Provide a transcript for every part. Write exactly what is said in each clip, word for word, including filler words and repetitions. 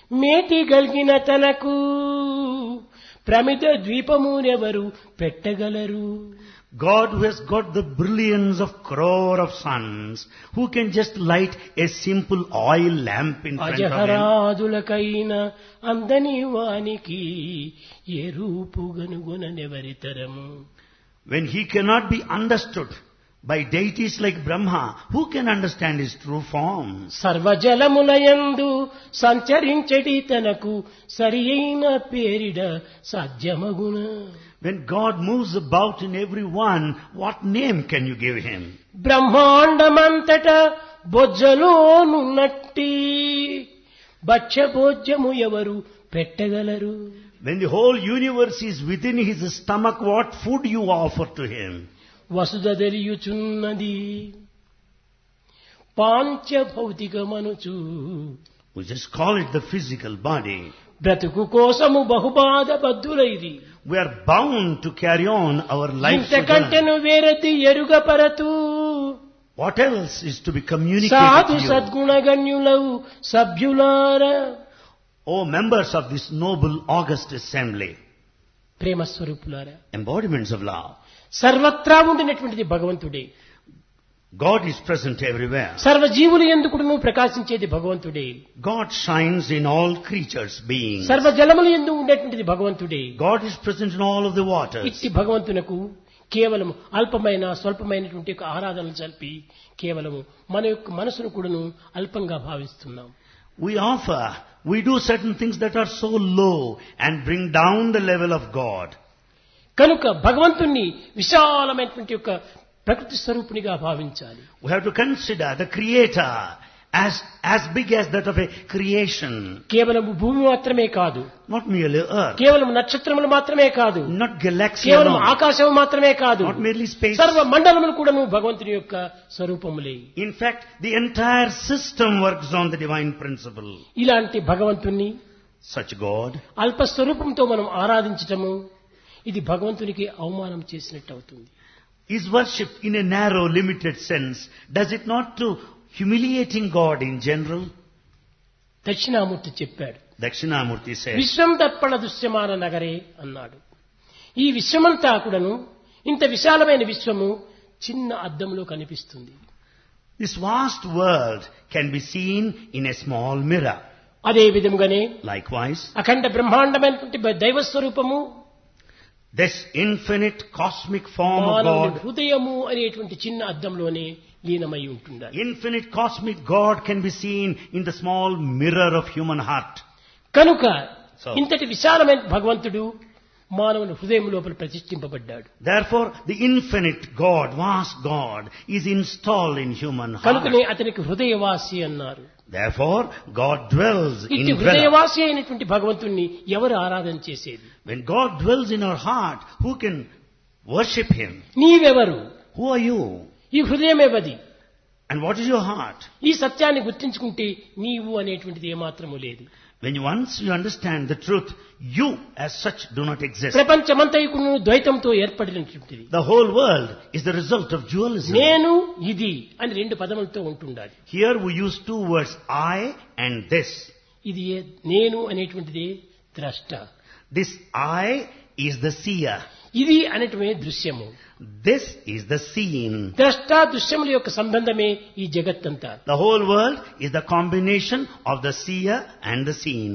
మేటి గల్గిన తనకు ప్రమిద ద్వీపమునెవరు పెట్టగలరు. God who has got the brilliance of crore of suns, who can just light a simple oil lamp in front of him. అజహరాదులకైన అందని వానికి ఏ రూపు గనుగొననెవరితరము. When he cannot be understood by deities like Brahma, who can understand his true form? సర్వజలములయందు సంచరించడి తనకు సరియైన పేరిడ సాధ్యమగున. When God moves about in everyone, what name can you give him? బ్రహ్మాండమంతట బొజ్జలోనున్నట్టి భక్ష్యభోజ్యము ఎవరు పెట్టగలరు. When the whole universe is within his stomach, what food you offer to him? Vasudha తెలియుచున్నది పాంచభౌతికమనుచు. We just call it the physical body. బ్రతుకు కోసము బహుబాధ బద్ధులైది. We are bound to carry on our life. ఇంతకంటెను వేరది ఎరుగపరతు. What else is to be communicated సాధు to you? సద్గుణగణ్యులవు సభ్యులార. O members of this noble august assembly, ప్రేమ స్వరూపులారా, embodiments of love. సర్వత్రా ఉండినటువంటిది భగవంతుడే. God is present everywhere. సర్వజీవులు యందు ప్రకాశించేది భగవంతుడే. God shines in all creatures, beings. సర్వజలములు యందు ఉండేటువంటిది భగవంతుడే. God is present in all of the waters. ఇట్టి భగవంతునకు కేవలం అల్పమైన స్వల్పమైనటువంటి ఆరాధనలు జరిపి కేవలము మన యొక్క మనసును కూడాను అల్పంగా భావిస్తున్నాం. We offer, we do certain things that are so low and bring down the level of God. కనుక భగవంతుణ్ణి విశాలమైనటువంటి యొక్క ప్రకృతి స్వరూపునిగా భావించాలి. We have to consider the Creator as as big as that of a creation. కేవలం భూమి మాత్రమే కాదు, Not merely earth, కేవలం నక్షత్రములు మాత్రమే కాదు, not galaxy కేవలం alone, ఆకాశం మాత్రమే కాదు, not merely space. సర్వ మండలములు కూడాను భగవంతుని యొక్క స్వరూపములే. In fact, the entire system works on the divine principle. ఇలాంటి భగవంతుణ్ణి Such God, అల్ప స్వరూపంతో మనం ఆరాధించటము ఇది భగవంతునికి అవమానం చేసినట్టు అవుతుంది. is worshipped in a narrow, limited sense. Does it not to humiliating God in general? Dakshinamurthy చెప్పాడు, Dakshinamurti said, విశ్వం దర్పణ దృశ్యమాన నగరే అన్నాడు. ఈ విశ్వమంతా కూడాను ఇంత విశాలమైన విశ్వము చిన్న అద్దంలో కనిపిస్తుంది. this vast world can be seen in a small mirror. అదే విధముగానే Likewise, అఖండ బ్రహ్మాండమైనటువంటి దైవ స్వరూపము this infinite cosmic form of మానవుని God, హృదయము అనేటువంటి చిన్న అద్దంలోనే లీనమై ఉంటుండాలి. infinite cosmic God can be seen in the small mirror of human heart. కనుక So- ఇంతటి విశాలమైన భగవంతుడు మానవుని హృదయం లోపల ప్రతిష్ఠింపబడ్డాడు. Therefore, the infinite God, vast God, is installed in human heart. కనుకనే అతనికి హృదయవాసి అన్నారు. Therefore, God dwells in ఇట్టి dweller. హృదయవాసి అయినటువంటి భగవంతుణ్ణి ఎవరు ఆరాధన చేసేది? When God dwells in our heart, who can worship Him? నీవెవరు? Who are you? ఈ హృదయమేవది? And what is your heart? ఈ సత్యాన్ని గుర్తించుకుంటే నీవు అనేటువంటిది ఏమాత్రము లేదు. When you once you understand the truth, you as such do not exist. ప్రపంచమంతయుకును ద్వైతంతో ఏర్పడినటువంటిది. The whole world is the result of dualism. నేను ఇది అని రెండు పదములతో ఉంటుండాలి. Here we use two words, I and this. ఇది ఏ- నేను అనేటువంటిది ద్రష్ట, This I is the seer. ఇది అనేటువంటి దృశ్యము. This is the seen. ద్రష్ట దృశ్యముల యొక్క సంబంధమే ఈ జగత్తంతా. The whole world is the combination of the seer and the seen.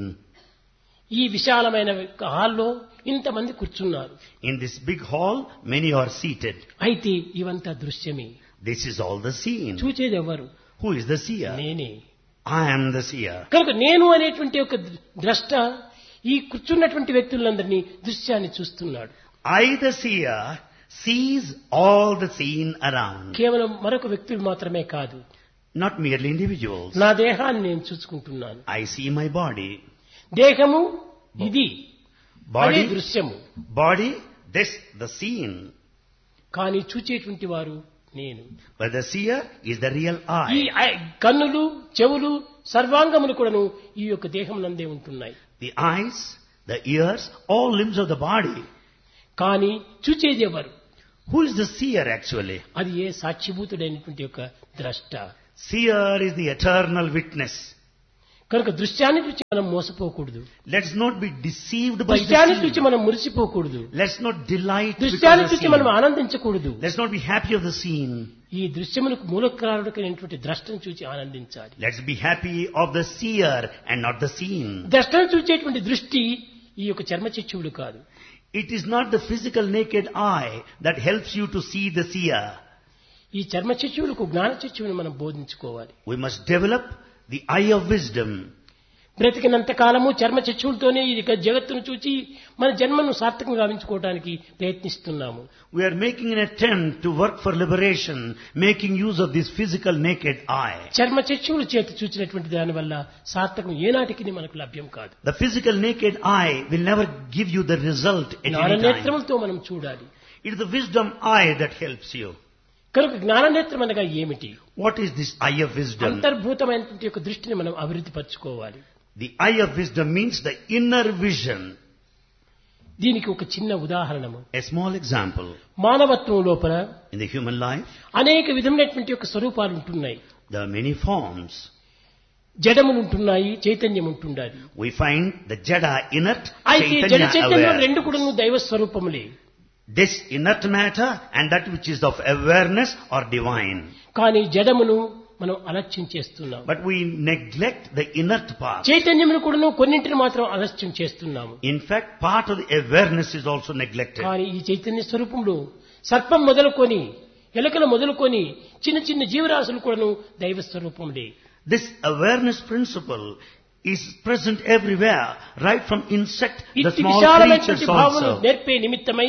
ఈ విశాలమైన హాల్లో ఇంతమంది కూర్చున్నారు. In this big hall, many are seated. అయితే ఇవంతా దృశ్యమే. This is all the seen. చూచేది ఎవరు? Who is the seer? నేనే. I am the seer. కనుక నేను అనేటువంటి ఒక ద్రష్ట ఈ కూర్చున్నటువంటి వ్యక్తులందరినీ దృశ్యాన్ని చూస్తున్నాడు. I, the seer, sees all the seen around. కేవలం మరొక వ్యక్తులు మాత్రమే కాదు, Not merely individuals. నా దేహాన్ని నేను చూసుకుంటున్నాను. I see my body. దేహము ఇది, అదే Body, దృశ్యము. body, this, the seen. కానీ చూచేటువంటి వారు నేను. But the seer is the real ఈ I. ఐ- కన్నులు, చెవులు, సర్వాంగములు కూడాను ఈ యొక్క దేహం నందే ఉంటున్నాయి. The eyes, the ears, all limbs of the body. కానీ చూచేది ఎవరు? Who is the seer actually? అది ఏ సాక్షిభూతుడైనటువంటి యొక్క ద్రష్ట. Seer is the eternal witness. కనుక దృశ్యాన్ని చూసి మనం మోసపోకూడదు. Let's not be deceived by the దృశ్యాన్ని చూసి scene. మనం మురిసిపోకూడదు. Let's not delight because దృశ్యాన్ని of the చూసి మనం scene. ఆనందించకూడదు. Let's not be happy of the scene. ఈ దృశ్యములకు మూలకారుడైనటువంటి ద్రష్టను చూసి ఆనందించాలి. Let's be happy of the seer and not the seen. ద్రష్టను చూసేటువంటి దృష్టి ఈ యొక్క చర్మచక్షువులు కాదు. It is not the physical naked eye that helps you to see the seer. ఈ చర్మచక్షువులకు జ్ఞానచక్షువుని మనం బోధించుకోవాలి. We must develop the eye of wisdom. బ్రతికినంత కాలము చర్మచక్షువులతోనే ఈ జగత్తును చూచి మన జన్మను సార్థకంగా గావించుకోవడానికి ప్రయత్నిస్తున్నాము. We are making an attempt to work for liberation, making use of this physical naked eye. చర్మచక్షువుల చేత చూచినటువంటి దాని వల్ల సార్థకం ఏనాటికి మనకు లభ్యం కాదు. The physical naked eye will never give you the result at any time. జ్ఞాననేత్రములతో మనం చూడాలి. It is the wisdom eye that helps you. కనుక జ్ఞాననేత్రం అనగా ఏమిటి? What is this eye of wisdom? అంతర్భూతమైనటువంటి యొక్క దృష్టిని మనం అభివృద్ధి పరచుకోవాలి. The eye of wisdom means the inner vision. దీనికి ఒక చిన్న ఉదాహరణము. A small example. మానవత్వం లోపల In the human life, అనేక విధమైనటువంటి యొక్క స్వరూపాలు ఉంటున్నాయి. there are many forms. జడములు ఉంటున్నాయి, చైతన్యం ఉంటుండాలి. We find the jada inert, అయితే జడ chaitanya చైతన్యం aware. రెండు కూడా దైవ స్వరూపములే. This inert matter and that which is of awareness are divine. కానీ జడమును మనం అలక్ష్యం చేస్తున్నాం. But we neglect the inert part. చైతన్యమును కూడా కొన్నింటిని మాత్రం అలక్ష్యం చేస్తున్నాము. In fact, part of the awareness is also neglected. కానీ ఈ చైతన్య స్వరూపంలో సర్పం మొదలుకొని ఎలకలు మొదలుకొని చిన్న చిన్న జీవరాశులు కూడా దైవ స్వరూపములే. This awareness principle is present everywhere, right from insect, the ఇట్టి small విశాలమైనటువంటి creatures భావమును also. నేర్పే నిమిత్తమై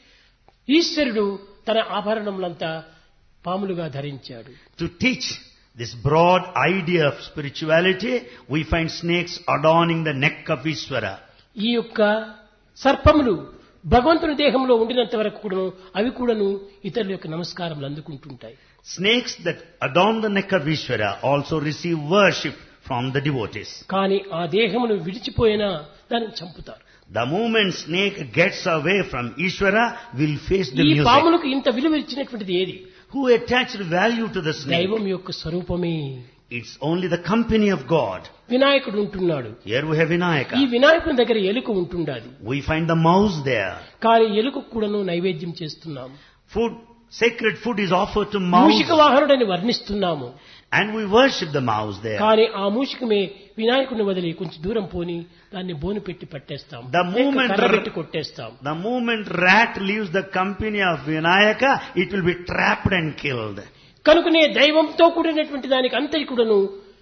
ఈశ్వరుడు తన ఆభరణములంతా పాములుగా ధరించాడు. To teach this broad idea of spirituality, we find snakes adorning the neck of Ishvara. ఈ యొక్క సర్పములు భగవంతుని దేహంలో ఉండినంత వరకు కూడాను అవి కూడాను ఇతరుల యొక్క నమస్కారములు అందుకుంటుంటాయి. Snakes that adorn the neck of Ishvara also receive worship from the devotees. కానీ ఆ దేహమును విడిచిపోయినా దానిని చంపుతారు. The moment snake gets away from Ishvara, will face the ఈ music. పాములకు ఇంత విలువ ఇచ్చినటువంటిది ఏది? Who attached value to the snake? దైవం యొక్క స్వరూపమే. It's only the company of God. వినాయకుడు ఉంటున్నాడు. Here we have ఈ Vinayaka. వినాయకుని దగ్గర ఎలుక ఉంటుండాలి. We find the mouse there. కానీ ఎలుక కూడాను నైవేద్యం చేస్తున్నాము. Food, sacred food is offered to mouse. Mushika వాహనుడని వర్ణిస్తున్నాము. And we worship the mouse there. కానీ ఆ మూషికమే వినాయకుడిని వదిలి కొంచెం దూరం పోని దాన్ని బోను పెట్టి పట్టేస్తాం. The moment కర్ర పెట్టి కొట్టేస్తాం. The moment rat leaves the company of Vinayaka, it will be trapped and killed. కనుకనే దైవంతో కూడినటువంటి దానికి అంతటి కూడాను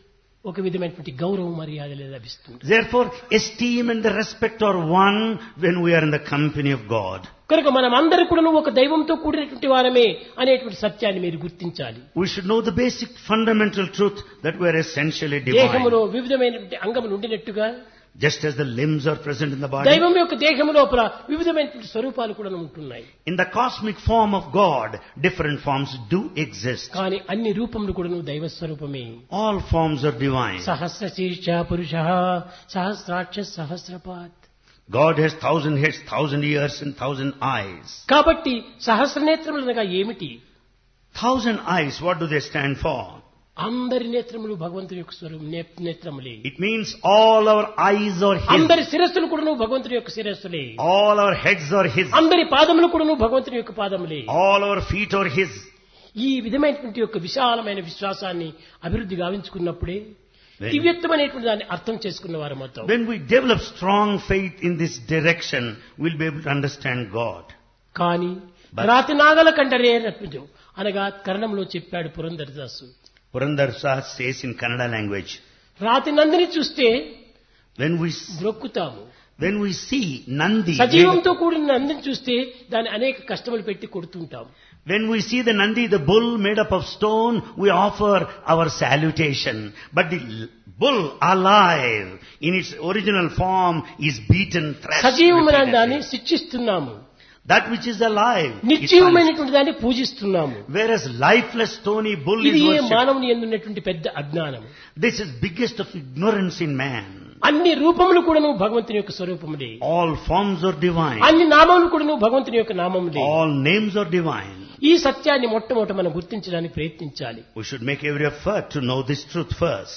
ఒక విధమైనటువంటి గౌరవ మర్యాదలు లభిస్తుంది. Therefore, esteem and the respect are one when we are in the company of God. కనుక మనం అందరూ కూడాను ఒక దైవంతో కూడినటువంటి వారమే అనేటువంటి సత్యాన్ని మీరు గుర్తించాలి. We should know the basic fundamental truth that we are essentially దేహములో divine. వివిధమైనటువంటి అంగములు ఉండినట్టుగా Just as the limbs are present in the body. దైవం యొక్క దేహము లోపల వివిధమైనటువంటి స్వరూపాలు కూడా ఉంటున్నాయి. In the cosmic form of God, different forms do exist. కానీ అన్ని రూపములు కూడా దైవ స్వరూపమే. All forms are divine. Sahasra శీర్ష పురుషః సహస్రాక్ష సహస్రపాత్. God has thousand heads, thousand ears and thousand eyes. కాబట్టి సహస్రనేత్రములు అనగా ఏమిటి? Thousand eyes, what do they stand for? అందరి నేత్రములు భగవంతుని యొక్క స్వరూపం నేత్రములే. It means all our eyes are His. అందరి శిరస్సులు కూడా భగవంతుని యొక్క శిరస్సులే. All our heads are His. అందరి పాదములు కూడా భగవంతుని యొక్క పాదములే. All our feet are His. ఈ విధమైనటువంటి యొక్క విశాలమైన విశ్వాసాన్ని అభివృద్ధి గావించుకున్నప్పుడే దివ్యత్వమైనటువంటి దాన్ని అర్థం చేసుకున్న వారు మొత్తం. When we develop strong faith in this direction, we'll be able to understand God. కానీ రాతి నాగల కండరే రత్నజు అనగా కరణంలో చెప్పాడు Purandara Dasa. Purandar Das says in Kannada language, రాతి నందిని చూస్తే when we ద్రొక్కుతాము. when we see Nandi, సజీవంతో కూడిన నందిని చూస్తే దాన్ని అనేక కష్టములు పెట్టి కొడుతుంటాం. when we see the Nandi, the bull made up of stone, we offer our salutation. But the bull alive in its original form is beaten, thrashed సజీవమైన దాన్ని repeatedly. శిక్షిస్తున్నాము. That which is alive is punished. నిర్జీవమైనటువంటి దాన్ని పూజిస్తున్నాము. Whereas lifeless stony bull ఇది is A worshipped. మానవుని యందున్నటువంటి పెద్ద అజ్ఞానం. This is biggest of ignorance in man. అన్ని రూపములు కూడాను భగవంతుని యొక్క స్వరూపములే. All forms are divine. అన్ని నామములు కూడాను భగవంతుని యొక్క నామములే. All names are divine. ఈ సత్యాన్ని మొట్టమొదట మనం గుర్తించడానికి ప్రయత్నించాలి. We should make every effort to know this truth first.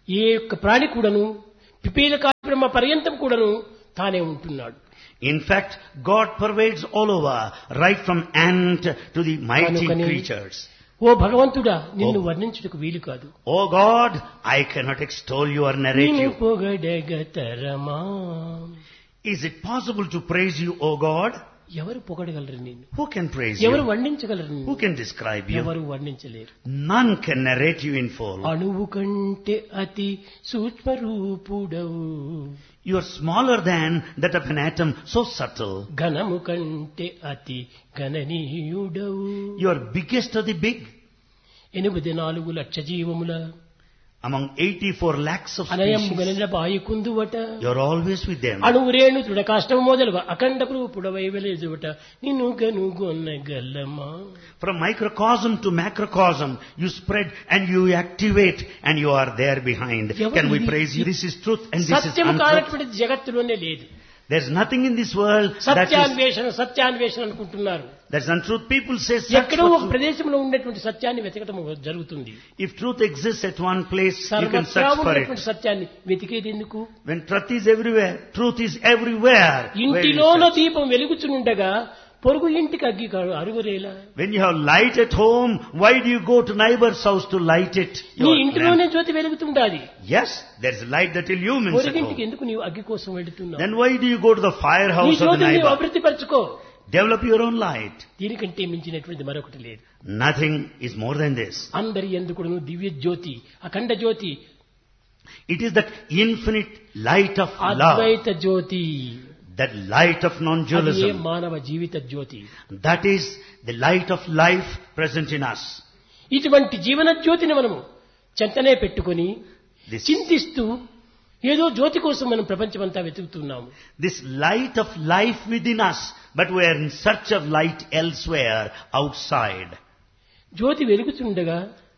ఏ యొక్క ప్రాణి కూడాను పిపీల కార్యక్రమ పర్యంతం కూడాను తానే ఉంటున్నాడు. In fact, God pervades all over, right from ant to the mighty కనుకనే, creatures. ఓ భగవంతుడా నిన్ను ఓ. వర్ణించుటకు వీలు కాదు. Oh God, I cannot extol you or narrate నిన్ను you. పొగడగతరమా. Is it possible to praise you, O God? ఎవరు పొగడగలరు నిన్ను? Who can praise ఎవరు you? వర్ణించగలరు Who నిన్ను? can describe you? ఎవరు వర్ణించలేరు. None can narrate you in full. అణువు కంటే అతి సూక్ష్మరూపుడవు, You are smaller than that of an atom, so subtle. ఘనము కంటే అతి గణనీయుడవు. You are biggest of the big. ఎనిమిది నాలుగు లక్ష జీవముల Among eighty-four lakhs of అనయం species, గణన బాయికుందువట. you are always with them. అణువు రేణు దృఢకాష్టము మొదలుగా అఖండ రూపుడవై వెలిజువట నిన్ను గనుగొనగలమా. From microcosm to macrocosm, you spread and you activate and you are there behind. ఎవరు Can we ఇది? praise you? This is truth and this is సత్యము untruth. కానటువంటి జగత్తులోనే లేదు. There's nothing in this world that is, సత్యాన్వేషణ సత్యాన్వేషణ అనుకుంటున్నారు. that's untruth. People say search ఎక్కడో for ఒక truth. ప్రదేశంలో ఉండేటువంటి సత్యాన్ని వెతకడం జరుగుతుంది. If truth exists at one place, you can సర్వత్రా search for ఉన్నటువంటి it. సత్యాన్ని వెతికేది ఎందుకు? When truth is everywhere, truth is everywhere. Where you ఇంటిలోన search? దీపం వెలుగుచునుండగా పొరుగు ఇంటికి అగ్గి కాడు అరుగురేలా. When you have light at home, why do you go to neighbor's house to light it? నీ Your ఇంటిలోనే lamp. Jyothi వెలుగుతుండాలి. Yes, there's light that illumines at పొరుగింటికి home. ఎందుకు నీవు అగ్గి కోసం వెళుతున్నావు? Then why do you go to the నీ firehouse of the జ్యోతిని నీవు neighbor? అభివృద్ధి పరచుకో. Develop your own light. దీనికంటే మించినటువంటి మరొకటి లేదు. Nothing is more than this. అందరి ఎందుకును దివ్య జ్యోతి అఖండ జ్యోతి It is that infinite light of love, Advaita Jyothi. that light of అది ఏ non-dualism. మానవ జీవిత జ్యోతి. That is the light of life present in us. ఇటువంటి జీవన జ్యోతిని మనము చెంతనే పెట్టుకొని This, చింతిస్తూ ఏదో జ్యోతి కోసం మనం ప్రపంచమంతా వెతుకుతున్నాము. this light of life within us, but we are in search of light elsewhere, outside. Jyothi వెలుగుతుండగా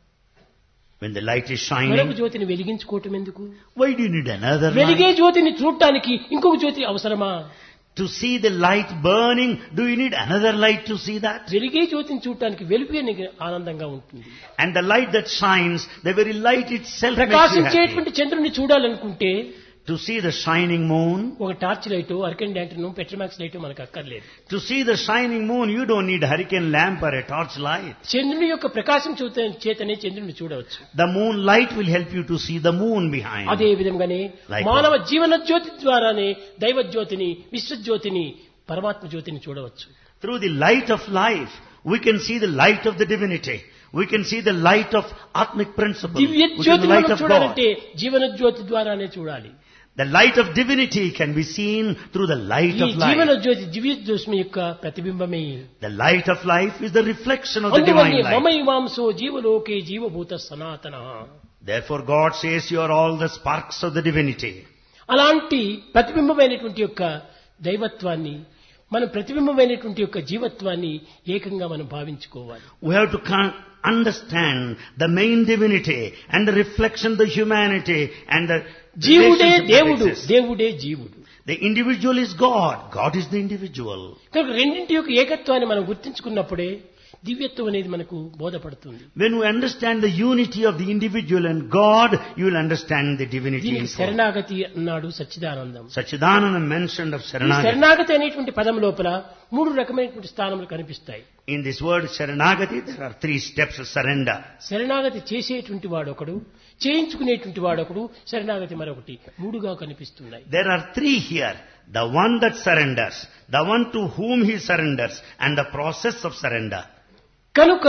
When the light is మరొక shining, జ్యోతిని వెలిగించుకోవటం ఎందుకు? why do you need another వెలిగే light? జ్యోతిని చూడటానికి ఇంకొక జ్యోతి అవసరమా? To see the light burning, do you need another light to see that? వెలిగే జ్యోతిని చూడటానికి వెలుగే నీకు ఆనందంగా ఉంటుంది. And the light that shines, the very light itself makes you happy. ప్రకాశించేటువంటి చంద్రుని చూడాలనుకుంటే To see the shining moon, ఒక torch light అర్కెన్ lantern Petromax light మనకు అక్కర్లేదు. to see the shining moon, you don't need a hurricane lamp or a torch light. చంద్రుని యొక్క ప్రకాశం చూత- చేతనే చంద్రుని చూడవచ్చు. The moonlight will help you to see the moon behind. అదే విధంగానే Likewise. మానవ జీవన జ్యోతి ద్వారానే దైవ జ్యోతిని విశ్వజ్యోతిని పరమాత్మ జ్యోతిని చూడవచ్చు. Through the light of life, we can see the light of the divinity. We can see the light of Atmic principle. Divya which is the జ్యోతిని light మనం of God. చూడాలంటే జీవన జ్యోతి ద్వారానే చూడాలి. The light of divinity can be seen through the light ఈ of జీవన life. జ్యోతి దివ్య జ్యోతి యొక్క ప్రతిబింబమే. The light of life is the reflection of the అందువల్లే divine light. మమైవాంసో జీవలోకే జీవభూత సనాతన. Therefore God says you are all the sparks of the divinity. అలాంటి ప్రతిబింబమైనటువంటి యొక్క దైవత్వాన్ని మనం ప్రతిబింబమైనటువంటి యొక్క జీవత్వాన్ని ఏకంగా మనం భావించుకోవాలి. We have to con- understand the main divinity and the reflection of the humanity and the జీవుడే relationship that దేవుడు, exists. దేవుడే జీవుడు. The individual is God. God is the individual. కనుక రెండింటి యొక్క ఏకత్వాన్ని మనం గుర్తించుకున్నప్పుడే దివ్యత్వం అనేది మనకు బోధపడుతుంది. When we understand the unity of the individual and God, you will understand the divinity in దీనికి full. శరణాగతి అన్నాడు సచ్చిదానందం. Sachidananda mentioned of ఈ Sharanagati. శరణాగతి అనేటువంటి పదం లోపల మూడు రకమైనటువంటి స్థానములు కనిపిస్తాయి. In this word Sharanagati, there are three steps of surrender. శరణాగతి చేసేటువంటి వాడొకడు, చేయించుకునేటువంటి వాడొకడు, శరణాగతి మరొకటి, మూడుగా కనిపిస్తున్నాయి. There are three here. The one that surrenders, the one to whom he surrenders, and the process of surrender. కనుక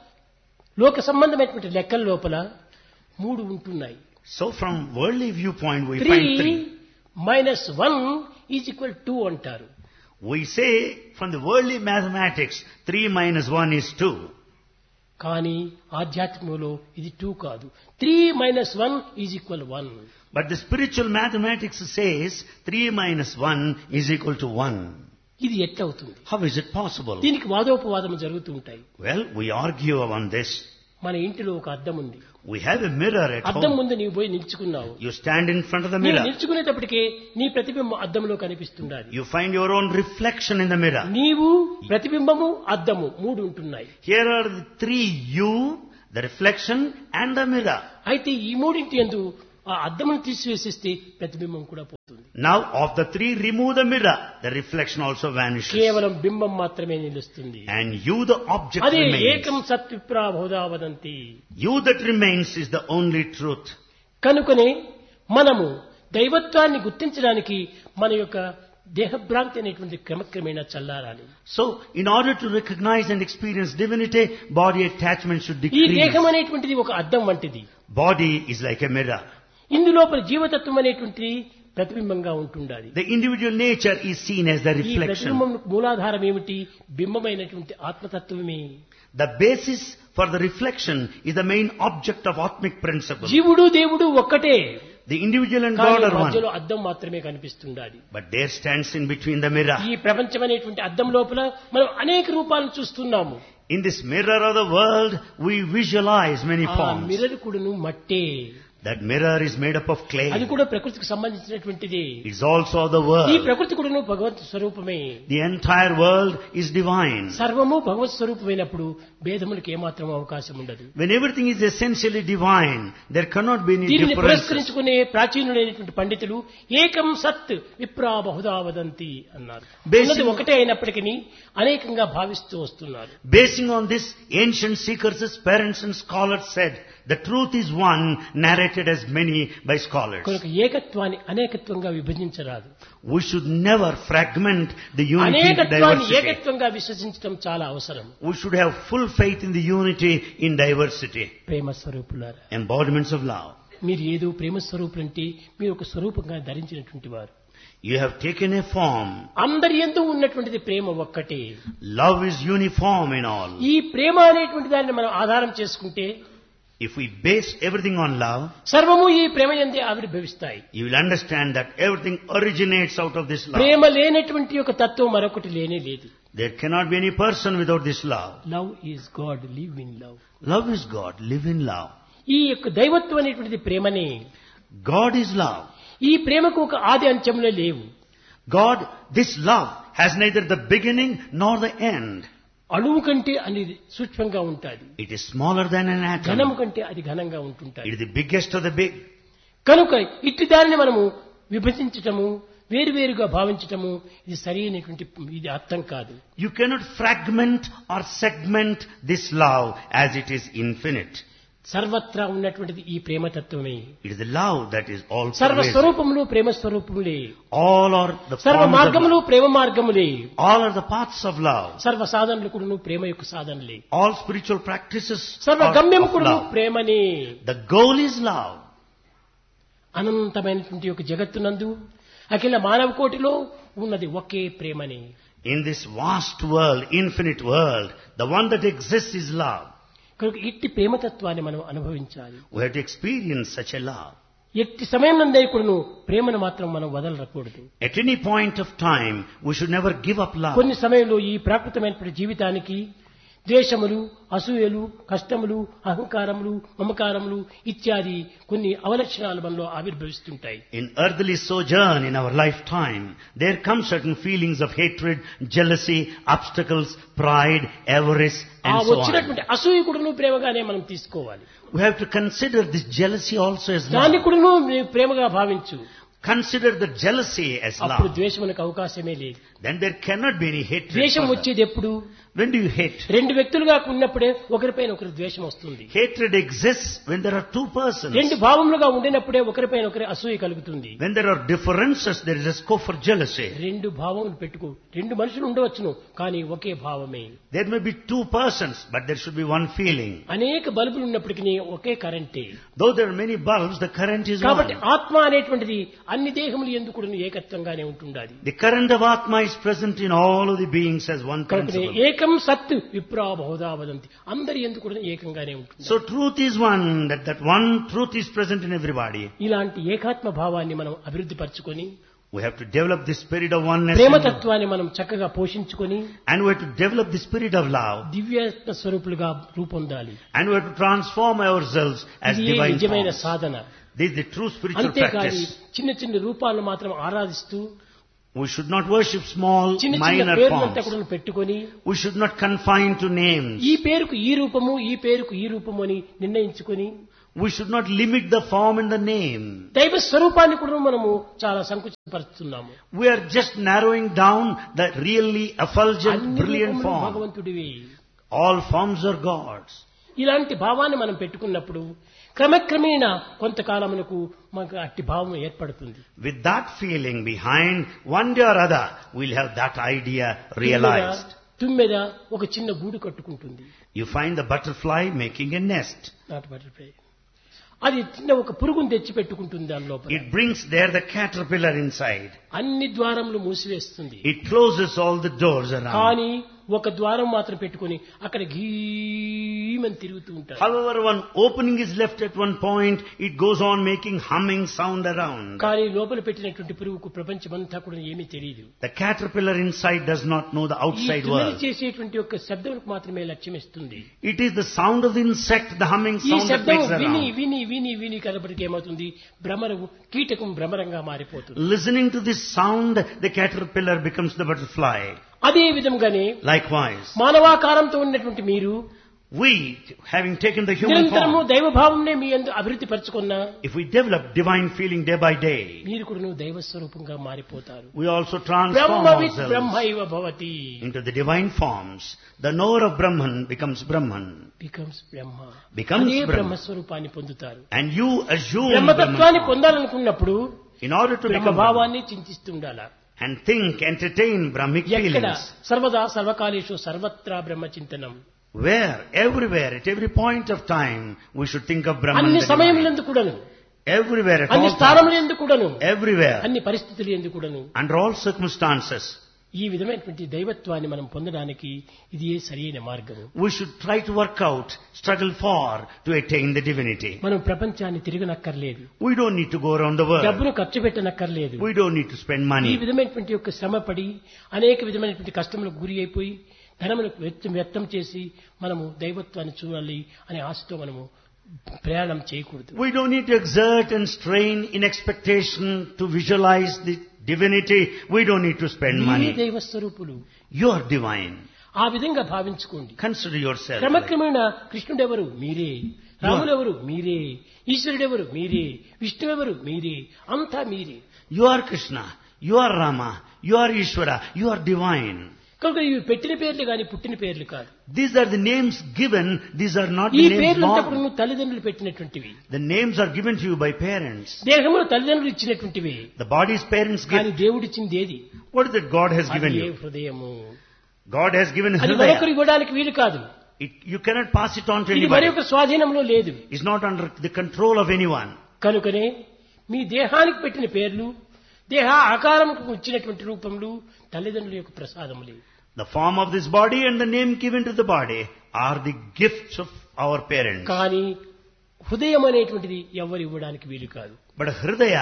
లోక సంబంధమైనటువంటి లెక్కల లోపల మూడు ఉంటున్నాయి. So from worldly viewpoint, we three find three. Minus one is equal two అంటారు. We say from the worldly mathematics, three minus one is two. కానీ ఆధ్యాత్మికంలో ఇది టూ కాదు. Three minus one is equal one. But the spiritual mathematics says three minus one is equal to one. ఇది ఎట్లవుతుంది? How is it possible? దీనికి వాదోపవాదం జరుగుతూ ఉంటాయి. Well, we argue on this. మన ఇంటిలో ఒక అద్దం ఉంది. We have a mirror at అద్దం home. ముందు నీవు పోయి నిల్చుకున్నావు. You stand in front of the నీవు mirror. నిల్చుకునేటప్పటికే నీ ప్రతిబింబం అద్దంలో కనిపిస్తున్నది. You find your own reflection in the mirror. నీవు ప్రతిబింబము అద్దము మూడు ఉంటున్నాయి. Here are the three, you, the reflection and the mirror. అయితే ఈ మూడింటి యందు ఆ అద్దమును తీసివేసేస్తే ప్రతిబింబం కూడా పోతుంది. Now of the three, remove the mirror, the reflection also vanishes. కేవలం బింబం మాత్రమే నిలుస్తుంది. And you, the object, అదే remains. ఏకం సత్ విప్రా బహుధా వదంతి. You that remains is the only truth. కనుకనే మనము దైవత్వాన్ని గుర్తించడానికి మన యొక్క దేహభ్రాంతి అనేటువంటి క్రమక్రమేణా చల్లారాలి. So, in order to recognize and experience divinity, body attachment should ఈ decrease. దేహం అనేటువంటిది ఒక అద్దం వంటిది. Body is like a mirror. ఇందులోపల జీవతత్వం అనేటువంటిది ప్రతిబింబంగా ఉంటుండాలి. The individual nature is seen as the ఈ reflection. ప్రతిబింబం మూలాధారం ఏమిటి? బింబమైనటువంటి ఆత్మతత్వమే. The basis for the reflection is the main object of Atmic principle. జీవుడు దేవుడు ఒక్కటే. The individual and కానీ God are మధ్యలో one. అద్దం మాత్రమే కనిపిస్తుండాలి. But there stands in between the mirror. ఈ ప్రపంచం అనేటువంటి అద్దం లోపల మనం అనేక రూపాలను చూస్తున్నాము. In this mirror of the world, we visualize many ఆ forms. మిర్రర్ కూడాను మట్టే. That mirror is made up of అది clay. కూడా ప్రకృతికి సంబంధించినటువంటిది. It's also of the ఈ world. ప్రకృతి కూడాను భగవత్ స్వరూపమే. The entire world is divine. సర్వము భగవత్ స్వరూపమైనప్పుడు భేదములకు ఏమాత్రం అవకాశం ఉండదు. When everything is essentially divine, there cannot be any దీనిని differences. పురస్కరించుకునే ప్రాచీనులైనటువంటి పండితులు ఏకం సత్ విప్రా బహుధా వదంతి అన్నారు. Basing- ఉన్నది ఒకటే అయినప్పటికీ అనేకంగా భావిస్తూ వస్తున్నారు. Basing on this, ancient seekers, parents and scholars said, the truth is one, narrated as many by scholars. కనుక ఏకత్వాన్ని అనేకత్వంగా విభజించరాదు. We should never fragment the unity into అనేకత్వాన్ని diversity. ఏకత్వంగా విశ్వసించడం చాలా అవసరం. We should have full faith in the unity in diversity. ప్రేమ స్వరూపులారా, Embodiments of love. మీరు ఏదో ప్రేమ స్వరూపులంటే మీరు ఒక స్వరూపంగా ధరించినటువంటి వారు. You have taken a form. అందరి యందు ఉన్నటువంటిది ప్రేమ ఒక్కటే. Love is uniform in all. ఈ ప్రేమ అనేటువంటి దాన్ని మనం ఆధారం చేసుకుంటే If we base everything on love, సర్వము ఈ ప్రేమ యందే ఆవిర్భవిస్తాయి. you will understand that everything originates out of this love. ప్రేమ లేనటువంటి ఒక తత్వం మరొకటి లేనే లేదు. There cannot be any person without this love. Love is God, live in love. Love is God, live in love. ఈ యొక్క దైవత్వం అనేటువంటిది ప్రేమనే. God is love. ఈ ప్రేమకు ఒక ఆది అంత్యములే లేవు. God, this love has neither the beginning nor the end. అణువు కంటే అనేది సూక్ష్మంగా ఉంటుంది. It is smaller than an ఘనము atom. కంటే అది ఘనంగా ఉంటుంటాయి. It is the biggest of the big. కనుక ఇట్టి దానిని మనము విభజించటము, వేరువేరుగా భావించటము ఇది సరైనటువంటి ఇది అర్థం కాదు. You cannot fragment or segment this love as it is infinite. సర్వత్రా ఉన్నటువంటిది ఈ ప్రేమతత్వమే. It is the love that is all సర్వ pervasive. స్వరూపములు Prema స్వరూపములే. All are the సర్వ forms of మార్గములు love. Prema మార్గములే. All are the paths of love. సర్వ సాధనలు కూడాను ప్రేమ యొక్క సాధనలే. All spiritual practices సర్వ are గమ్యము of కూడాను love. ప్రేమనే. The goal is love. అనంతమైనటువంటి ఒక జగత్తునందు అఖిల మానవ కోటిలో ఉన్నది ఒకే ప్రేమనే. In this vast world, infinite world, the one that exists is love. కనుక ఇట్టి ప్రేమతత్వాన్ని మనం అనుభవించాలి. We have to experience such a love. ఎట్టి సమయం నందే కూడాను ప్రేమను మాత్రం మనం వదలకూడదు. At any point of time, we should never give up love. కొన్ని సమయంలో ఈ ప్రాకృతమైనటువంటి జీవితానికి ద్వేషములు, అసూయలు, కష్టములు, అహంకారములు, మమకారములు ఇత్యాది కొన్ని అవలక్షణాలు మనలో ఆవిర్భవిస్తుంటాయి. In earthly sojourn in our lifetime, there come certain feelings of hatred, jealousy, obstacles, pride, avarice, ఆ and so on. వచ్చినటువంటి అసూయ కూడాను ప్రేమగానే మనం తీసుకోవాలి. We have to consider this jealousy also as దాన్ని love. కూడాను ప్రేమగా భావించు. Consider the jealousy as అప్పుడు love. ద్వేషమునకు అవకాశమే లేదు. Then there cannot be any hatred. ద్వేషం further. వచ్చేది ఎప్పుడు? When do you hate? రెండు వ్యక్తులుగా ఉన్నప్పుడే ఒకరిపైన ఒకరి ద్వేషం వస్తుంది. Hatred exists when there are two persons. రెండు భావములుగా ఉండినప్పుడే ఒకరిపైన ఒకరి అసూయ కలుగుతుంది. When there are differences, there is a scope for jealousy. రెండు భావములు పెట్టుకో. రెండు మనుషులు ఉండవచ్చును, కానీ ఒకే భావమే. There may be two persons, but there should be one feeling. అనేక బల్బులు ఉన్నప్పటికీ ఒకే కరెంటే. Though there are many bulbs, the current is కాబట్టి one. ఆత్మ అనేటువంటిది అన్ని దేహములు ఎందుకు కూడా ఏకత్వంగానే ఉంటుండాలి. The current of Atma is present in all of the beings as one కాబట్టి principle. ఏకం సత్ విప్రా బహుధా వదంతి. అందరి ఎందుకు కూడా ఏకంగానే ఉంటుంది. So truth is one, that that one truth is present in everybody. ఇలాంటి ఏకాత్మ భావాన్ని మనం అభివృద్ధి పరచుకొని, We have to develop the spirit of oneness. in- ప్రేమతత్వాన్ని మనం చక్కగా పోషించుకొని, And we have to develop the spirit of love. దివ్యాత్మ స్వరూపులుగా రూపొందాలి. And we have to transform ourselves as ఇది divine నిజమైన forms. Sadhana. This is the true spiritual అంతేకాని practice. చిన్న చిన్న రూపాలను మాత్రం ఆరాధిస్తూ We should not worship small, చిన్న చిన్న minor పేర్లంతా forms. కూడా పెట్టుకొని We should not confine to names. ఈ పేరుకు ఈ రూపము, ఈ పేరుకు ఈ రూపము అని నిర్ణయించుకొని We should not limit the form and the name. దైవ స్వరూపాన్ని కూడా మనము చాలా సంకుచితపరుస్తున్నాము. We are just narrowing down the really effulgent, అన్ని brilliant రూపములు form. భగవంతుడివి. All forms are God's. ఇలాంటి భావాన్ని మనం పెట్టుకున్నప్పుడు క్రమక్రమేణా కొంతకాలమునకు మనకు అట్టి భావం ఏర్పడుతుంది. With that feeling behind, one day or other, we'll have that idea realized. తుమ్మెద ఒక చిన్న గూడు కట్టుకుంటుంది. You find the butterfly making a nest. Not butterfly. అది చిన్న ఒక పురుగును తెచ్చి పెట్టుకుంటుంది దాని లోపల. It brings there the caterpillar inside. అన్ని ద్వారములు మూసివేస్తుంది. It closes all the doors around. కానీ ఒక ద్వారం మాత్రం పెట్టుకుని అక్కడ గీమని తిరుగుతూ ఉంటారు. However, one opening is left at one point, it goes on making humming sound around. కానీ లోపల పెట్టినటువంటి పురుగుకు ప్రపంచమంతా కూడా ఏమీ తెలియదు. The caterpillar inside does not know the ఈ outside తుమ్మెద world. చేసేటువంటి ఒక శబ్దంకు మాత్రమే లక్ష్యం ఇస్తుంది. It is the sound of the insect, the humming ఈ sound that శబ్దం makes విని around. విని విని విని కలపటికి ఏమవుతుంది, భ్రమరము కీటకం భ్రమరంగా మారిపోతుంది. Listening to this sound, the caterpillar becomes the butterfly. అదే విధంగానే Likewise, మానవాకారంతో ఉన్నటువంటి మీరు we, having taken the human నిరంతరము form, దైవభావంనే మీ యందు అభివృద్ధి పరచుకున్నా if we develop divine feeling day by day, మీరు కూడా దైవ స్వరూపంగా మారిపోతారు. we also transform బ్రహ్మవిత్ ourselves బ్రహ్మైవ Bhavati into the divine forms. The knower of Brahman becomes Brahman. Becomes Brahma. Becomes అదే Brahma. బ్రహ్మస్వరూపాన్ని పొందుతారు. And you assume బ్రహ్మతత్వాన్ని Brahman. పొందాలనుకున్నప్పుడు In order to become Brahman బ్రహ్మభావాన్ని చింతిస్తుండాల. and think, entertain Brahmic ఎక్కడ feelings, సర్వదా సర్వకాలేషు సర్వత్రా బ్రహ్మ చింతనం. where, everywhere, at every point of time, we should think of Brahman. అన్ని the divine. సమయములందు కూడాను, Everywhere, at అన్ని all స్థానములు times, ఎందు కూడాను, everywhere, అన్ని పరిస్థితులు ఎందు కూడాను under all circumstances, ఈ విధమైనటువంటి దైవత్వాన్ని మనం పొందడానికి ఇది ఏ సరైన మార్గము. we should try to work out, struggle for, to attain the divinity. మనం ప్రపంచాన్ని తిరగనక్కర్లేదు, We don't need to go around the world. డబ్బును ఖర్చు పెట్టనక్కర్లేదు. We don't need to spend ఈ money. విధమైనటువంటి యొక్క శ్రమపడి అనేక విధమైనటువంటి కష్టములకు గురి అయిపోయి ధనములకు వ్యర్థం వ్యర్థం చేసి మనము దైవత్వాన్ని చూడాలి అనే ఆశతో మనము ప్రయాణం చేయకూడదు. We don't need to exert and strain in expectation to visualize the divinity. We don't need to spend మీరే money. దైవ స్వరూపులు. You are divine. ఆ విధంగా భావించుకోండి. Consider yourself. క్రమక్రమేణా కృష్ణుడెవరు మీరే, రాములెవరు మీరే, ఈశ్వరుడెవరు మీరే, విష్ణువెవరు మీరే, అంతా మీరే. You are Krishna. You are Rama. You are Ishvara. You are divine. కనుక ఇవి పెట్టిన పేర్లు కానీ పుట్టిన పేర్లు కాదు. These are the names given. These are not ఈ the names పేర్లంతప్పుడు born. నువ్వు తల్లిదండ్రులు పెట్టినటువంటివి. The names are given to you by parents. దేహములు తల్లిదండ్రులు ఇచ్చినటువంటివి. The body's parents కానీ give. దేవుడిచ్చింది ఏది? What is it God has given అది ఏ you? హృదయము. God has given అది మరొకరు Hridaya. ఇవ్వడానికి వీలు కాదు. It, you cannot pass it on to ఇది మరి anybody. ఒక స్వాధీనంలో లేదు. It's not under the control of anyone. కనుకనే మీ దేహానికి పెట్టిన పేర్లు, దేహ ఆకారంకు ఇచ్చినటువంటి రూపములు తల్లిదండ్రుల యొక్క ప్రసాదములే. The form of this body and the name given to the body are the gifts of our parents. కానీ హృదయం అనేటువంటిది ఎవరు ఇవ్వడానికి వీలు కాదు. But Hridaya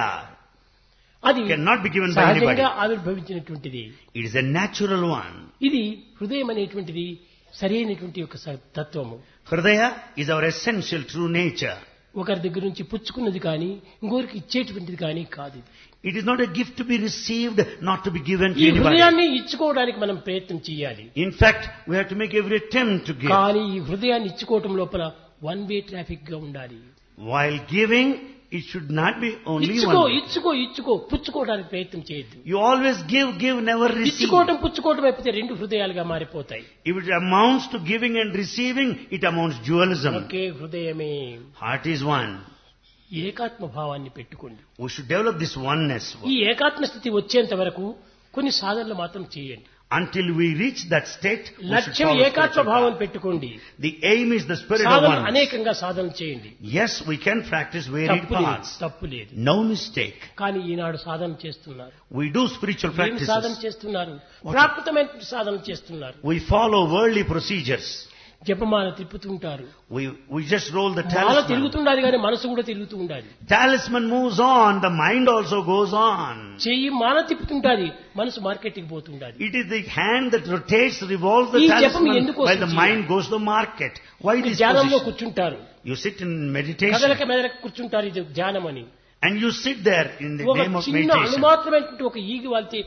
అది cannot be given by anybody. సహజంగా ఆవిర్భవించినటువంటిది. It is a natural one. ఇది హృదయం అనేటువంటిది సరైనటువంటి యొక్క స- తత్వము. Hridaya is our essential true nature. ఒకరి దగ్గర నుంచి పుచ్చుకున్నది కానీ ఇంకొకరికి ఇచ్చేటువంటిది కానీ కాదు. It is not a gift to be received, not to be given to ఈ anybody. హృదయాన్ని ఇచ్చుకోవడానికి మనం ప్రయత్నం చేయాలి. In fact, we have to make every attempt to give. కానీ ఈ హృదయాన్ని ఇచ్చుకోవటం లోపల వన్ వే ట్రాఫిక్ గా ఉండాలి. While giving, it should not be only ఇచ్చుకో one way. ఇచ్చుకో ఇచ్చుకో పుచ్చుకోవడానికి ప్రయత్నం చేయొద్దు. You always give, give, never receive. ఇచ్చుకోవటం పుచ్చుకోవటం అయిపోతే రెండు హృదయాలుగా మారిపోతాయి. If it amounts to giving and receiving, it amounts dualism. ఒకే హృదయమే. Heart is one. ఏకాత్మ భావాన్ని పెట్టుకోండి. We should develop this oneness. ఈ ఏకాత్మ స్థితి వచ్చేంత వరకు కొన్ని సాధనలు మాత్రం చేయండి. Until we reach that state, we should లక్ష్యం follow ఏకాత్మ spiritual భావం path. పెట్టుకోండి. The aim is the spirit of Sadhana oneness. అనేకంగా సాధన చేయండి. Yes, we can practice varied తప్పు లేదు, paths. తప్పు లేదు. No mistake. కానీ ఈనాడు సాధన చేస్తున్నారు. We do spiritual ఏం సాధన practices. చేస్తున్నారు? ప్రాకృతమైన సాధన చేస్తున్నారు. We follow worldly procedures. జపమాల తిప్పుతుంటారు. We, we just roll the Mala talisman. తిరుగుతుండాలి కానీ మనసు కూడా తిరుగుతూ ఉండాలి. Talisman moves on, the mind also goes on. చెయ్యి మాల తిప్పుతుంటాది, మనసు మార్కెట్కి పోతుండాలి. It is the hand that rotates, revolves the ఈ జపం talisman ఎందుకోసం while the చేయాలి? mind goes to the market. Why this ధ్యానంలో position? కూర్చుంటారు. You sit in meditation కదలక మెదలక కూర్చుంటారు. ఇది ధ్యానం అని. and you sit there in the ఒక name of చిన్న meditation. అణుమాత్రమైనటువంటి ఒక ఈగి వాళ్తే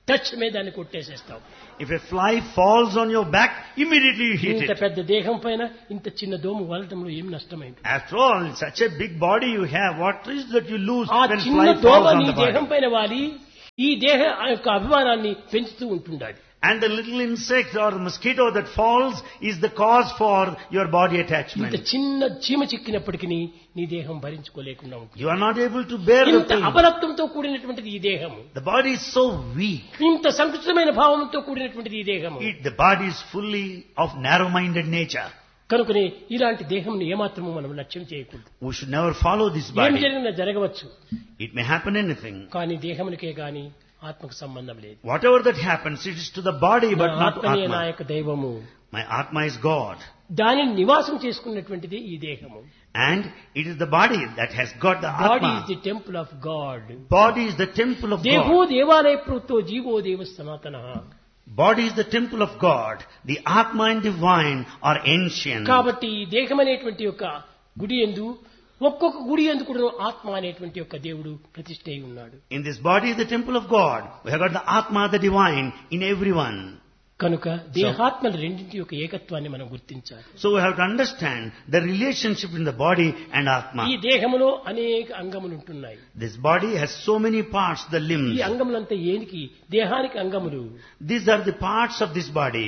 టచ్ మీద దాన్ని కొట్టేసేస్తాం. If a fly falls on your back, immediately you hit ఇంత it. పెద్ద దేహం పైన ఇంత చిన్న దోమ వలటంలో ఏం నష్టమైంది? After all, such a big body you have, what is that you lose ఆ when చిన్న fly దోమ falls on నీ the దేహం body? పైన వాలి ఈ దేహ యొక్క అభిమానాన్ని పెంచుతూ ఉంటుండాలి. And the little insect or mosquito that falls is the cause for your body ఇంత attachment. చిన్న చీమ చిక్కినప్పటికీ నీ దేహం భరించుకోలేకుండా ఉంటుంది. You are not able to bear the ఇంత pain. అబలత్వంతో కూడినటువంటిది ఈ దేహము. The body is so weak. ఇంత సంకుచితమైన భావంతో కూడినటువంటిది ఈ దేహము. It, the body is fully of narrow-minded nature. కనుకనే ఇలాంటి దేహంని ఏమాత్రము మనం లక్ష్యం చేయకూడదు. We should never follow this ఏం body. జరిగినా జరగవచ్చు, It may happen anything. కానీ దేహమునికే గాని ఆత్మకు సంబంధం లేదు. Whatever that happens, it is to the body but నా not to ఆత్మనే నా Atma. యొక్క దైవము. My Atma is God. దానిని నివాసం చేసుకున్నటువంటిది ఈ దేహము. And it is the body that has got the body is Atma. The temple of God. Body is the temple of దేహో God. దేవాలయ ప్రోతో జీవో దేవ సనాతన. Body is the temple of God. The Atma and divine are ancient. కాబట్టి ఈ దేహం అనేటువంటి యొక్క గుడి యందు ఒక్కొక్క గుడి యందు కూడా ఆత్మ అనేటువంటి యొక్క దేవుడు ప్రతిష్ఠ అయి ఉన్నాడు. In this body is the temple of God. We have got the Atma, the divine, in everyone. కనుక దేహాత్మల రెండింటి యొక్క ఏకత్వాన్ని మనం గుర్తించాలి. So we have to understand the relationship in the body and ఈ Atma. దేహములో అనేక అంగములు ఉంటున్నాయి. This body has so many parts, the ఈ limbs. అంగములంతా ఏనికి? దేహానికి అంగములు. These are the parts of this body.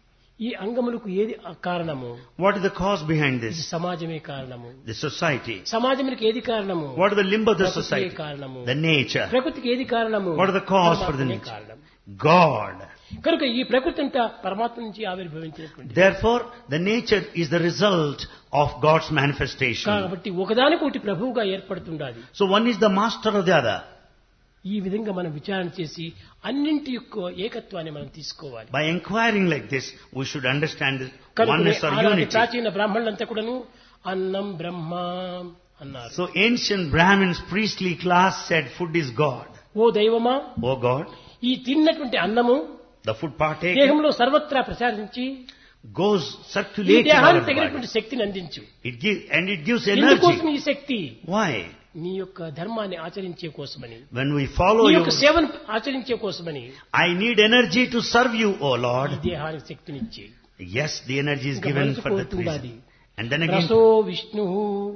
ఈ అంగములకు ఏది కారణము? What is the cause behind ఇది this? సమాజమే కారణము. The society. సమాజానికి ఏది కారణము? What is the limb of the ప్రకృతియే society? కారణము. The nature. ప్రకృతికి ఏది కారణము? What is the cause for the పరమాత్మనే nature? కారణం. God. కనుక ఈ ప్రకృతి అంతా పరమాత్మ నుంచి ఆవిర్భవించినటువంటి. Therefore, the nature is the result of God's manifestation. కాబట్టి ఒకదానికొకటి ప్రభువుగా ఏర్పడుతుండాలి. So one is the master of the other. ఈ విధంగా మనం విచారణ చేసి అన్నింటి యొక్క ఏకత్వాన్ని మనం తీసుకోవాలి. By inquiring like this, we should understand the కనుక oneness or ఆనాటి unity. ప్రాచీన బ్రాహ్మణులంతా కూడాను అన్నం బ్రహ్మ అన్నారు. So ancient Brahmins, priestly class said food is God. ఓ దైవమా, Oh God, ఈ తిన్నటువంటి అన్నము the food partaken దేహంలో సర్వత్రా ప్రసారించి goes ఈ circulating all దేహానికి over the తగినటువంటి body. శక్తిని అందించు. It gives, and it gives ఎందుకోసం energy. ఈ శక్తి? Why? నీ యొక్క ధర్మాన్ని ఆచరించే కోసమని, When we follow నీ you, యొక్క సేవను ఆచరించే కోసమని I need energy to serve you, O ఈ Lord. దేహానికి శక్తినిచ్చి. Yes, the energy is ఇంకా given మనసు for that కోరుతుండాలి. reason. And then again, రసో Vishnu.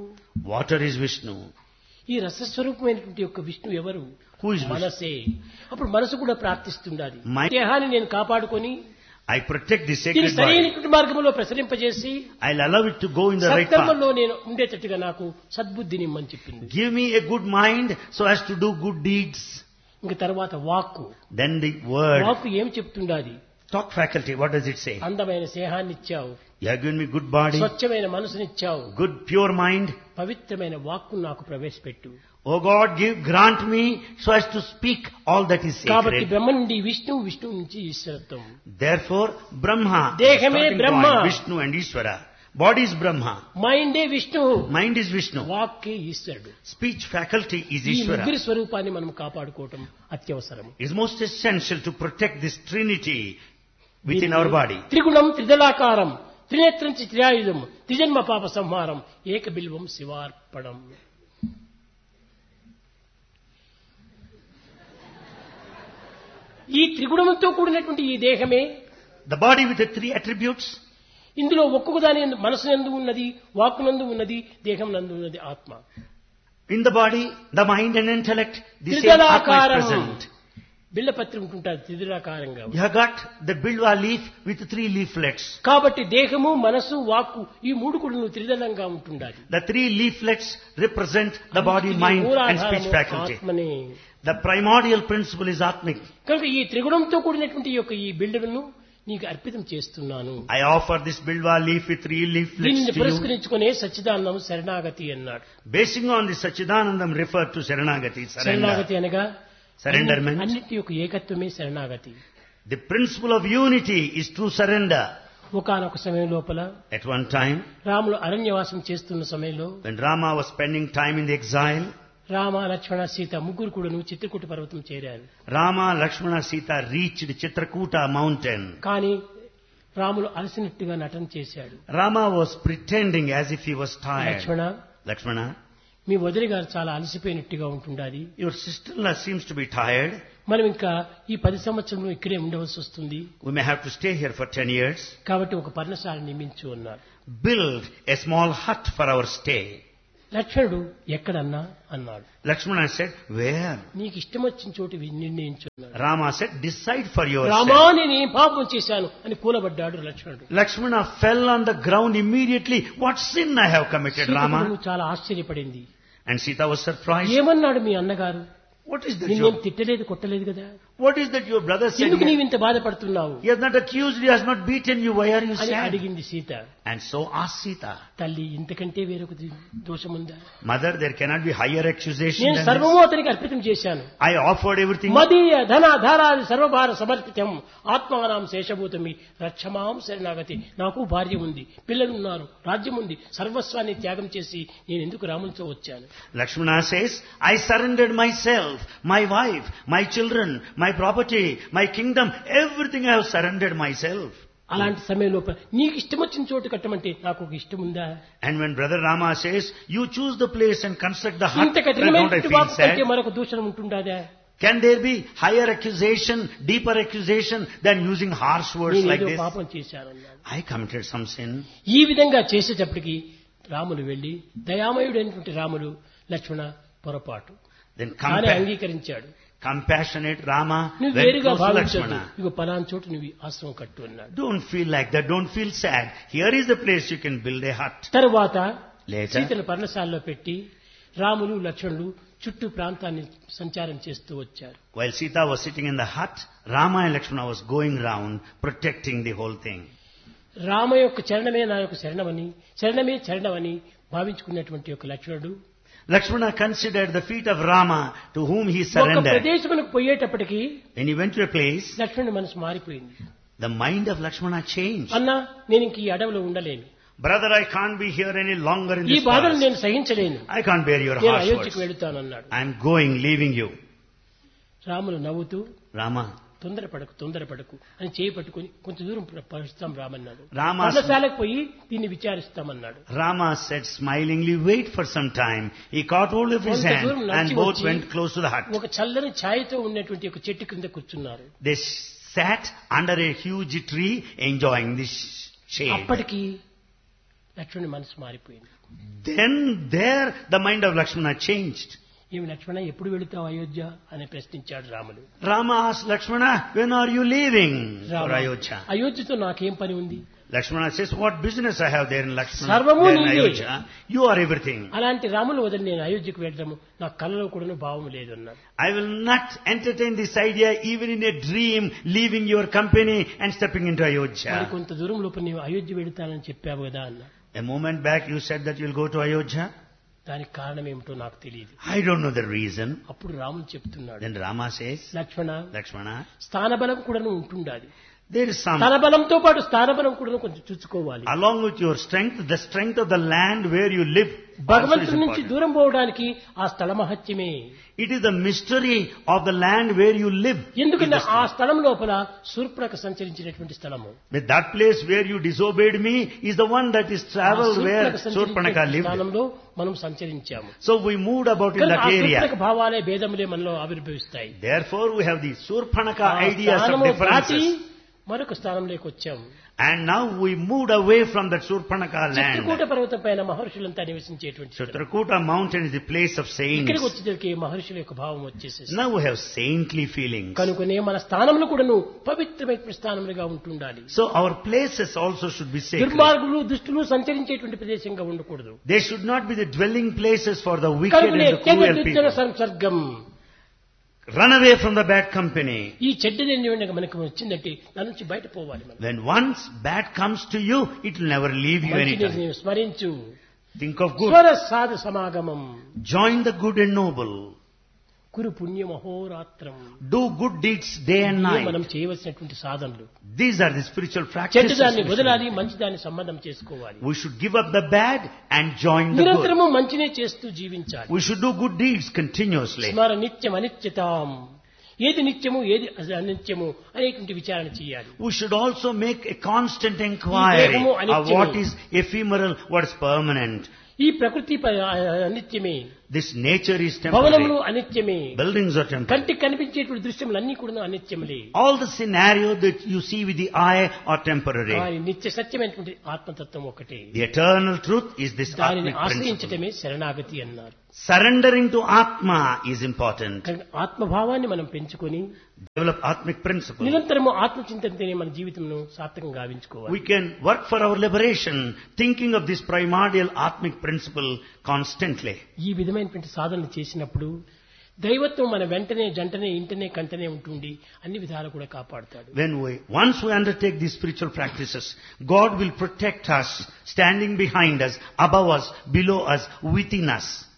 water is Vishnu. ఈ రసస్వరూపమైనటువంటి యొక్క విష్ణు ఎవరు? Who is Vishnu? మనసే. అప్పుడు మనసు కూడా ప్రార్థిస్తుండాలి. My- దేహాన్ని నేను కాపాడుకొని I protect the దీన్ని sacred body. సరైనటువంటి మార్గంలో ప్రసరింపజేసి I'll allow it to go in the right path. సత్కర్మల్లో నేను ఉండేటట్టుగా నాకు సద్బుద్ధిని ఇమ్మని చెప్పింది. Give me a good mind so as to do good deeds. ఇంక తర్వాత వాక్కు. Then the word. వాక్కు ఏం చెప్తుండాది? Talk faculty, what does it say? అందమైన దేహాన్ని ఇచ్చావు, You have given me good body, స్వచ్ఛమైన మనసునిచ్చావు, good pure mind. పవిత్రమైన వాక్కు నాకు ప్రవేశపెట్టు. Oh God, give, grant me so as to speak all that is కాబట్టి sacred. బ్రహ్మ నుండి విష్ణు, విష్ణు నుంచి ఈశ్వరత్వం. Therefore, Brahma, Dehame starting Brahma. point, Vishnu and Ishvara. Body is Brahma. మైండే Vishnu, Mind is Vishnu. వాక్కే ఈశ్వరుడు. Speech faculty is ఈ Ishvara. ముగ్గురి స్వరూపాన్ని మనం కాపాడుకోవటం అత్యవసరం. It is most essential to protect this trinity within our body. త్రిగుణం త్రిదళాకారం త్రినేత్రం త్రియాయుధం త్రిజన్మ పాప సంహారం ఏక బిల్వం శివార్పణం. ఈ త్రిగుణంతో కూడినటువంటి ఈ దేహమే The body with the three attributes. ఇందులో ఒక్కొక్క దాని మనసునందు ఉన్నది, వాక్కునందు ఉన్నది, దేహం నందు ఉన్నది ఆత్మ. In the body, the mind and intellect, the same Atma is త్రిదళాకారం. present. బిళ్ళపత్రి ఉంటుంటారు త్రిదళాకారంగా. You have got the bilwa leaf with three leaflets. కాబట్టి దేహము, మనసు, వాక్కు ఈ మూడు కూడా నువ్వు త్రిదళంగా ఉంటుండాలి. The three leaflets represent the body, ఇది mind and మూలాధారము speech faculty. ఆత్మనే. The primordial principle is Atmic. కనుక ఈ త్రిగుణంతో కూడినటువంటి ఈ యొక్క ఈ బిల్డను నీకు అర్పితం చేస్తున్నాను. I offer this bilwa leaf with three leaflets దీన్ని to you. పురస్కరించుకునే సచ్చిదానందం శరణాగతి అన్నాడు. Basing on the Sachidanandam referred to Saranagati, శరణాగతి surrender. అనగా Surrenderment. అన్నిటి యొక్క ఏకత్వమే శరణాగతి. The principle of unity is true surrender. ఒకానొక సమయం లోపల At one time, రాములు అరణ్యవాసం చేస్తున్న సమయంలో when Rama was spending time in the exile, Rama, లక్ష్మణ, సీత ముగ్గురు కూడాను చిత్రకూట పర్వతం చేరారు. Rama, Lakshmana, Sita reached Chitrakuta mountain. కానీ రాములు అలసినట్టుగా నటన చేశాడు. Rama was pretending as if he was tired. Lakshmana, Lakshmana, మీ వదిలి గారు చాలా అలసిపోయినట్టుగా ఉంటుండాలి. your sister-in-law seems to be tired. మనం ఇంకా ఈ పది సంవత్సరంలో ఇక్కడే ఉండవలసి వస్తుంది. We may have to stay here for ten years. కాబట్టి ఒక పర్ణశాల నిర్మించు అన్నారు. Build a small hut for our stay. లక్ష్మణుడు ఎక్కడన్నా అన్నాడు. Lakshmana said, where? నీకు ఇష్టం వచ్చిన చోటు నిర్ణయించు అన్నాడు. Rama said, decide for yourself. Rama నేను ఏం పాపం చేశాను అని కూలబడ్డాడు లక్ష్మణుడు. Lakshmana fell on the ground immediately. What sin I have committed, Rama? Sita చాలా ఆశ్చర్యపడింది. And Sita was surprised. ఏమన్నాడు మీ అన్నగారు? What is that? నిన్నేం Your, తిట్టలేదు కొట్టలేదు కదా, what is that your brother said? ఎందుకు He, నీవు ఇంత బాధపడుతున్నావు he has not accused you, he has not beaten you. Why are you అని sad? అడిగింది Sita. And so asked Sita. తల్లి ఇంతకంటే వేరొక దోషముందా? Mother, there cannot be higher accusation నేను than సర్వము this. అతనికి అర్పితం చేశాను. I offered everything. మదీయ ధన ధారాది సర్వభార సమర్పితం ఆత్మానాం శేషభూతమి రక్షమాం శరణాగతి. నాకు భార్య ఉంది, పిల్లలున్నారు, రాజ్యం ఉంది, సర్వస్వాన్ని త్యాగం చేసి నేను ఎందుకు రామునితో వచ్చాను? Lakshmana says, I surrendered myself, my wife, my children, my property, my kingdom, everything I have surrendered myself. అలాంటి సమయంలో నీకు ఇష్టం వచ్చిన చోటు కట్టమంటే నాకు ఒక ఇష్టం ఉందా? And when brother Rama says, you choose the place and construct the hut, ఇంత well, don't I కఠినమైన feel వాక్కు కంటే sad? మరొక దూషణం ఉంటుందా? Can there be higher accusation, deeper accusation than using harsh words నేను like ఏదో this? పాపం చేశానన్నాడు. I committed some sin. ఈ విధంగా చేసేటప్పటికి రాములు వెళ్లి దయామయుడైనటువంటి రాములు లక్ష్మణ పొరపాటు Then కానీ compa- అంగీకరించాడు. compassionate Rama నువ్వు went వేరుగా close to భావించదు, Lakshmana. ఇగో పలానా చోటు నువ్వు ఆశ్రమం కట్టు అన్నాడు. Don't feel like that. Don't feel sad. Here is the place you can build a hut. తరువాత Later, సీతను పర్ణశాలలో పెట్టి రాములు లక్ష్మణులు చుట్టూ ప్రాంతాన్ని సంచారం చేస్తూ వచ్చారు. while Sita was sitting in the hut, Rama and Lakshmana was going round protecting the whole thing. Rama యొక్క చరణమే నా యొక్క శరణమని, శరణమే చరణమని భావించుకున్నటువంటి యొక్క లక్ష్మణుడు Lakshmana considered the feet of Rama to whom he ఒక surrendered. ప్రదేశములకు పోయేటప్పటికి When he went to a place, లక్ష్మణుడి మనసు మారిపోయింది. the mind of Lakshmana changed. అన్నా నేను ఇంక ఈ అడవిలో ఉండలేను, Brother, I can't be here any longer in ఈ this బాధను forest. నేను సహించలేను, I can't bear your నేను harsh అయోధ్యకు words. వెళుతానన్నాడు. I am going, leaving you. Ramulu నవ్వుతూ Rama. తొందరపడకు తొందరపడకు అని చేయి పట్టుకుని కొంచెం దూరం పరుస్తాం రామన్నాడు. రామ పర్ణశాలకు పోయి దీన్ని విచారిస్తామన్నాడు. Rama said smilingly, wait for some time. He caught hold of his కొంత hand దూరం and నడిచి both వచ్చి went close to the hut. ఒక చల్లని ఛాయతో ఉన్నటువంటి ఒక చెట్టు కింద కూర్చున్నారు. They sat under a huge tree enjoying this shade. అప్పటికి లక్ష్మణుడి మనసు మారిపోయింది. Then there the mind of Lakshmana changed. ఏమి లక్ష్మణ ఎప్పుడు వెళుతావు అయోధ్య అని ప్రశ్నించాడు Ramulu. Rama asked Lakshmana, when are you leaving for Rama, Ayodhya? అయోధ్యతో నాకేం పని ఉంది? Lakshmana says, what business I have there in Lakshmana? సర్వము There in నీవే. Ayodhya? You are everything. అలాంటి రాములు వదిలి నేను అయోధ్యకు వెళ్ళడము నా కళ్ళలో కూడా భావం లేదు అన్నాడు. I will not entertain this idea even in a dream, leaving your company and stepping into మరి Ayodhya. కొంత దూరం లోపల నీవు అయోధ్య వెళుతానని చెప్పావు కదా అన్నా. A moment back you said that you will go to Ayodhya. దానికి కారణం ఏమిటో నాకు తెలియదు. I don't know the reason. అప్పుడు రాముడు చెప్తున్నాడు, Then Rama says, లక్ష్మణ Lakshmana, స్థానబలం కూడా ఉంటుండాలి, there is some, తన బలంతో పాటు స్థానబలం కూడా కొంచెం చూసుకోవాలి. along with your strength, the strength of the land where you live also is భగవంతుడి నుంచి important. దూరం పోవడానికి ఆ స్థల మహత్యమే. It is the mystery of the land where you live. ఎందుకంటే It is the ఆ స్థలం లోపల శూర్పణఖ సంచరించినటువంటి స్థలము. But that place where you disobeyed me is the one that is ఆ traveled where శూర్పణఖ Surpanaka సంచరించే lived. స్థానంలో మనం సంచరించాము. So we moved about in కనుక that ఆ area. శూర్పణఖ భావాలే భేదములే మనలో ఆవిర్భవిస్తాయి. Therefore we have the Surpanaka ఆ ideas of స్థానము దాటి differences. మరొక స్థానంలోకి వచ్చాము. And now we moved away from that Surpanaka Chitrakoot land. పర్వతం పైన మహర్షులంతా నివసించేటువంటి స్థలం. Chitrakuta mountain is the place of saints. ఇక్కడికి వచ్చేసరికి మహర్షుల యొక్క భావం వచ్చేసేసి Now we have saintly feelings. కనుకనే మన స్థానంలో కూడాను పవిత్రమైన స్థానములుగా ఉంటుండాలి. So our places also should be sacred. దుర్మార్గులు దుష్టులు సంచరించేటువంటి ప్రదేశంగా ఉండకూడదు. They should not be the dwelling places for the wicked కనుకనే and the తెగ cruel దుర్జన people. సంసర్గం, Run away from the bad company. ఈ చెడ్డది మనకు వచ్చిందంటే దాని నుంచి బయట పోవాలి మనం. When once bad comes to you, it will never leave you మంచిని anytime. నీవు స్మరించు. Think of good. స్వర సాధు సమాగమం Join the good and noble. కురు పుణ్యం అహోరాత్రం. Do good deeds day and ఇవే మనం night. చేయవలసినటువంటి సాధనలు. These are the spiritual practices. చెడ్డదాన్ని we should వదలాలి, do. మంచిదాన్ని సంబంధం చేసుకోవాలి. We should give up the bad and join the good. నిరంతరము మంచినే చేస్తూ జీవించాలి. We should do good deeds continuously. స్మర నిత్యం అనిత్యతాం, ఏది నిత్యము ఏది అనిత్యము అనేటువంటి విచారణ చేయాలి. We should also make a constant inquiry దేహము of అనిత్యము. what is ephemeral, what is permanent. ఈ ప్రకృతి ప- అనిత్యమే, This nature is భవనములు temporary. అనిత్యమే, Buildings are temporary. కంటికి కనిపించేటువంటి దృశ్యములన్నీ కూడా అనిత్యములే. All the scenario that you see with the eye are temporary. కానీ నిత్య సత్యమైనటువంటి ఆత్మతత్వం ఒకటే. The eternal truth is this దానిని Atmic principle. ఆశ్రయించటమే శరణాగతి అన్నారు. Surrendering to Atma is important. కనుక ఆత్మభావాన్ని మనం పెంచుకొని Develop Atmic principle. నిరంతరము ఆత్మచింతనతోనే మన జీవితంను సార్థకంగా గావించుకోవాలి. We can work for our liberation thinking of this primordial Atmic principle constantly. ఈ విధమైనటువంటి సాధన చేసినప్పుడు దైవత్వం మన వెంటనే జంటనే ఇంటనే కంటనే ఉంటుండి అన్ని విధాలు కూడా కాపాడుతాడు. When we, once we undertake these spiritual practices, God will protect us, standing behind us, above us, below us, within us.